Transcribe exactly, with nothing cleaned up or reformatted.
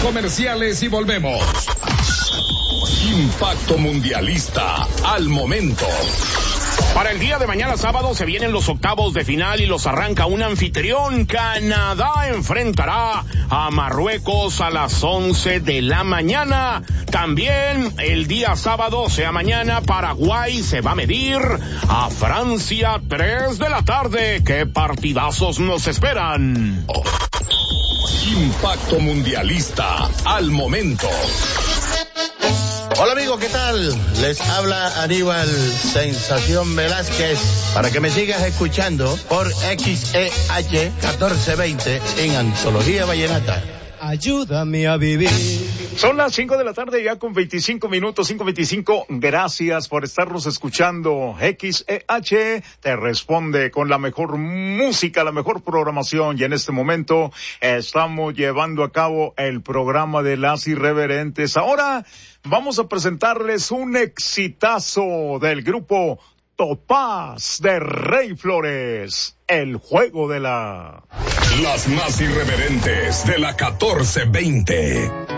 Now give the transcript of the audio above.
comerciales y volvemos. Impacto Mundialista al momento. Para el día de mañana sábado se vienen los octavos de final y los arranca un anfitrión. Canadá enfrentará a Marruecos a las once de la mañana. También el día sábado, o sea mañana, Paraguay se va a medir a Francia tres de la tarde. ¡Qué partidazos nos esperan! Impacto Mundialista al momento. Hola amigos, ¿qué tal? Les habla Aníbal Sensación Velázquez para que me sigas escuchando por X E H catorce veinte en Antología Vallenata. Ayúdame a vivir. Son las cinco de la tarde ya con veinticinco minutos, cinco veinticinco. Gracias por estarnos escuchando. X E H te responde con la mejor música, la mejor programación. Y en este momento estamos llevando a cabo el programa de las irreverentes. Ahora vamos a presentarles un exitazo del grupo Topaz de Rey Flores. El juego de la... Las más irreverentes de la catorce veinte.